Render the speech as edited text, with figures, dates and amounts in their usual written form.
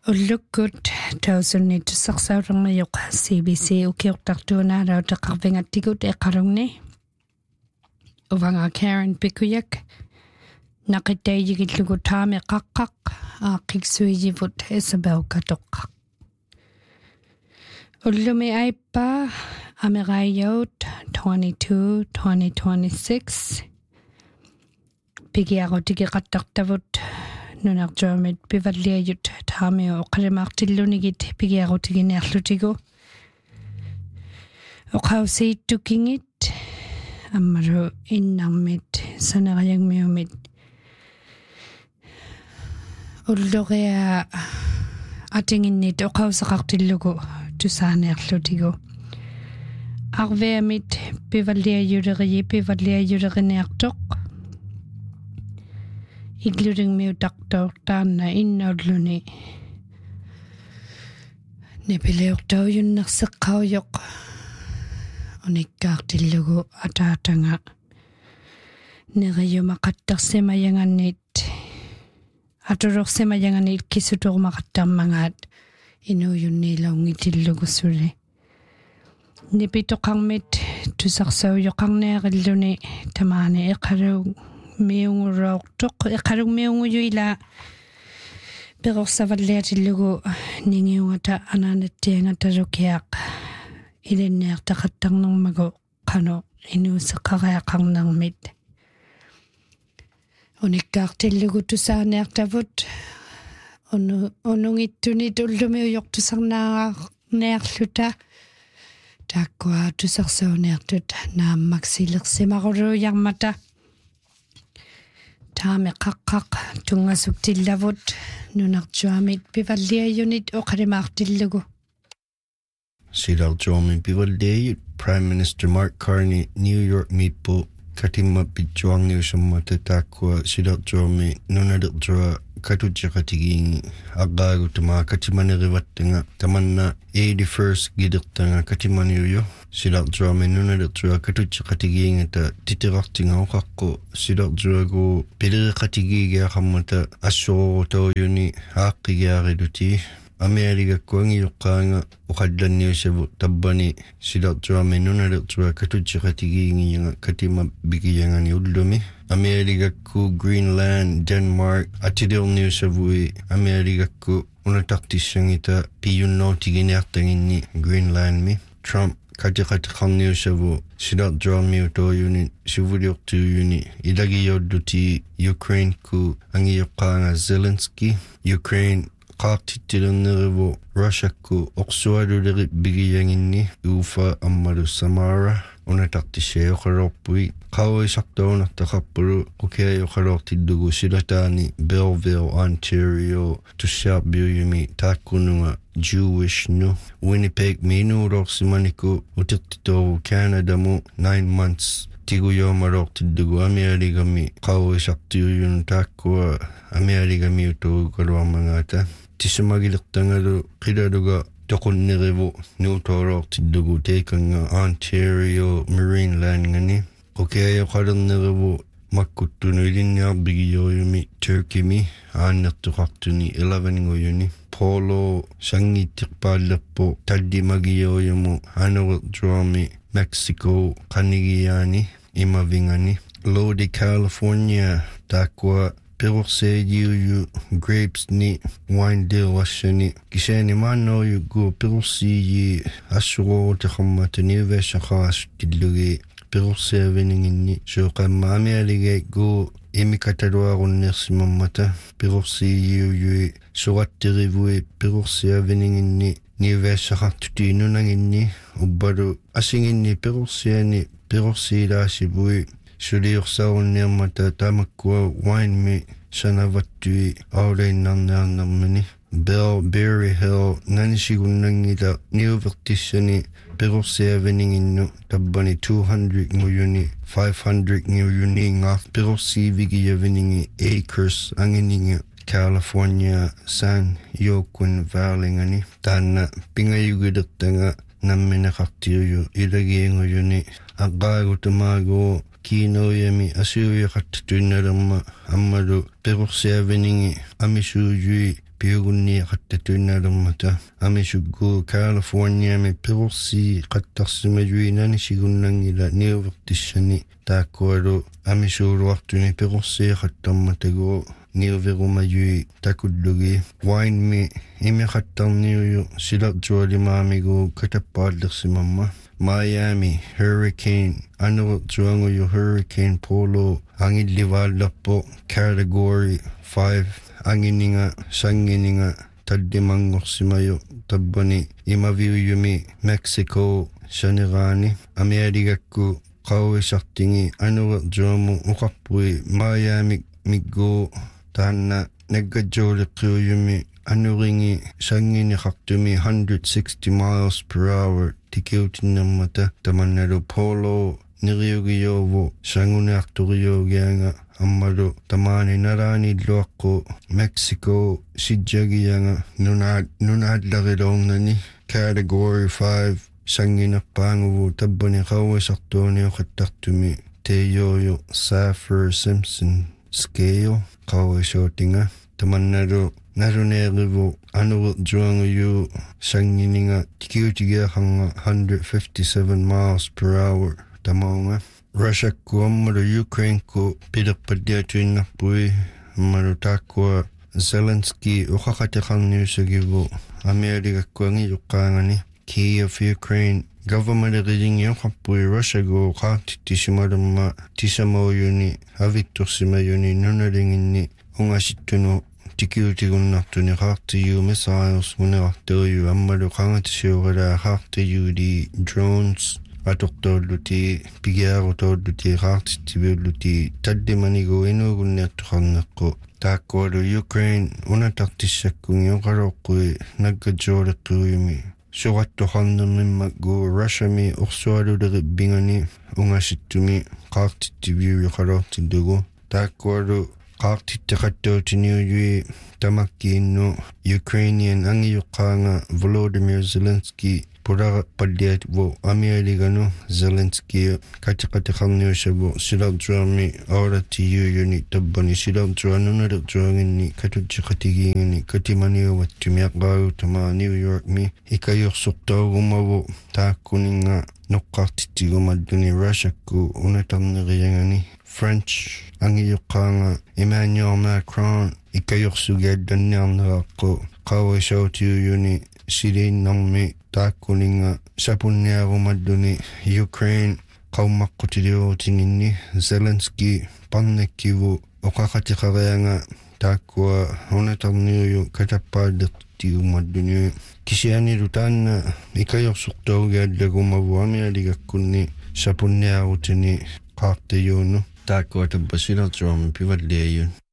Ullukut tausunni tussarsaurangayuq CBC ukiortartuunaalaw taqarvingattikut eqarungni uvanga Karen Pikuyak naqittaijigillugu taami qaqqaq aaqiksuijivut Isabel katoqqaq ullumi aippa ameraiyot 2026 pigiarutigiqattartavut nunartuamit pivalliajut taamio oqalimaartillunigit pigiarutiginerlutigu oqausiittukingit ammaru innarmit saneriangmiumit ulluria atinginnit oqauseqartillugu tusaaneerlutigu arveamit pivalliajuleriartoq including miutaqtortaanna innulluni nipileortaujunnerseqqaujoq unikkaartillugu ataatanga neriyumaqattarsimayanganniit atulorsimayanganniit kisutormaqattarmangaat inuyunniilaungitillugussuli nipitoqarmit tusarsaujoqarneerilluni tamaani eqalu miungurortoq eqalung miunguyuila perorsavallatillugu ningiungata ananattiangatalukiaq ilinniartaqattarnermagu qanu inuuseqqariaqarnermit unikkaartillugu tusaaneartavut unungittunit ullumi uyortusarnaarnearluta taakkua tusarsauneartut naammaksilersimarulujarmata taami qaqqaq tungasuktillavut nunartuamit pivalliajunit oqalimaartillugu Silaljomi pivalliajut Prime Minister Mark Carney New York mitpo katimma pitjuarniusammata taakkua silaljomi nunalertua katutiqatigiingi aqqaagutama katimanerivattanga tamanna 81st gidertanga katimaniuyo silartuami nunalertua katutiqatigiingata titiqartingauqaqqu silartuagu pileriqatigiigiaqammata assororutaujuni aaqqigiariluti Amerikakkuangiyoqqaanga uqallanniusavu tabbani silartuami nunalertua katutiqatigiingianga katima bikiyangani ullumi Amerikakku Greenland Denmark atilirniusavui Amerikakku unatartissangita piyunnootigineartanginni Greenlandmi Trump katiqatiqarniusavu silartuarmiutoojuni sivuliortuujuni ilagiyolluti Ukraineku angiyoqqaanga Zelensky Ukraine qaartittilernerivu Russiakku orsualuleri bigiyanginni ufa ammalu Samara unatartissayoqalorpui qauisartuunartaqarpulu ukiayoqalortillugu silataani Belleville Ontario tussiarbiuyumi taakkununga Jewish nu Winnipeg minuulorsimaniku utirtitoru Canadamu 9 months tiguyomalortillugu Amerikami qauisartiuyun taakkua Amerikami utuukaluarmangaata tissumagilertangalu qilaluga toqunnerivu nuutoolortillugu teikanga Ontario Marine Land ngani ukiayoqalernerivu makkuttunu ilinniarbigiyoyumi Turkeymi aannertuqartuni 11 nguyuni Polo sangittiqpaallerpo tallimagiyoyumu anerettuarmi Mexico qanigiyaani imavingani Lodi California taakkua perorseejiuyu grapes ni wine deal washani kisani maannoyugu perorsiiji assuroorutiqammata niuveessaqaasuttillugi perorseavininginni suuqamma Amerikaigu imikataluarunnersimammata perorsiijiuyui suratterivui perorseavininginni niuveessaqartuti nunanginni ubbalu asinginni perorsiani perorsiilaasivui suliorsaunniammata tamakkua winemi sanavattui aulainnarniarnermini Berry Hill nanisigunangila niuvertissani perorsiavininginnu tabbani 200 nguyuni 500 nguyuni ngaaf perorsiivigiyaviningi acres angininga California San Joaquin Valley ngani taanna pingayugilertanga nammineqartiuyu ilagiinguyuni aqqaagutamaagu kiinoyami asuuyaqattatuinnalerma ammalu perorsiaviningi amisuujui piugunni qattatuinnalermata amisuggu Californiami perursi qattarsimajuinani sigunnangila niuvertissani taakkualu amisuuluartuni perursi qattarmatagu niuverumajui takullugi wainmi imiqattarniuyu silertualimaamigu katappaаллерсимамма Miami Hurricane anuertuanguyu Hurricane Polo angillivaallerpo Category 5 angininga sangininga tallimangorsimayu tabbani imaviuyumi Mexico saniraani Amerikakku qauisartingi anuertuamu uqarpui Miami miggu taanna naggajjuuliqqiuyumi anuringi sangini qartumi 160 miles per hour tikiutinnermata tamannalu Polo niriugiyovu sangunearturiyogianga ammalu tamani narani luaqqu Mexico sijjagiyanga nunaallariloornani Category 5 sanginerpaanguvu tabbani qauisartuuni qattartumi teyoyu Saffir-Simpson scale qauisootinga tamannalu naruneerivu anuertuanguyu sangininga tikiutigiaqanga 157 miles per hour tamaunga Russiakku ammalu Ukraineku pilerpalliatuinnarpui ammalu taakkua Zelensky uqaqatiqarniusagivu Amerikakku angiyuqqaangani Kiev Ukraine government ringiuqarpui Russiagu qaartittisimalerma tisamouyuni avittursimayuni nunalinginni ungasittunu tikiutigunnartuni qaartiyu missiles munerartuuyu ammalu qangatisiuqala qaartiyuudi drones atortoolluti pigiarutoolluti qaartittiviulluti tallimanigu inuugunniartuqarneqqu taakkualu Ukraine unatartissakkungi uqaloqqui naggajjuuliqqiuyumi suqattoqarnermimmakku Russiami ursualuleribingani ungasittumi qaartittiviuyu qalortillugu taakkualu qaartitteqattuutiniuyui tamakkiinnu Ukrainian angiyuqqaanga Volodymyr Zelensky pulaqappalliatvu Amerikanu Zelensky katiqatiqarniusavu silertuarmi aulatiyuuyuni tabbani silertuanunalertuanginni katuttiqatigiingini katimaniuvattumi aqaagutama New Yorkmi ikajorsortaugumavu taakkuninga noqqartittigumalluni Russiakku unatarneriangani French angiyuqqaanga Emmanuel Macron ikajorsugiallanniarneraqqu qauisautiuyuni siliinnarmi taakkuninga sapunniarumalluni Ukraine qaumaqqutiliuutininni Zelensky parnakkivu oqaqatiqarianga taakkua unatarniuyu katappaallertigumalluni kisianilu taanna ikajorsortaugiallagumavu Amerikakkunni sapunniarutini qaartiyuunu taakkua tabbasilertuarmi pivalliayun